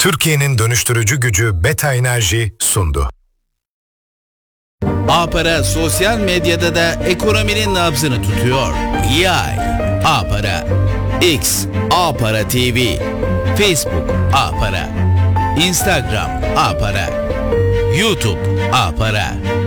Türkiye'nin dönüştürücü gücü Beta Enerji sundu. A-Para sosyal medyada da ekonominin nabzını tutuyor. Yay, A-Para, X, A-Para TV, Facebook, A-Para, Instagram, A-Para, YouTube, A-Para.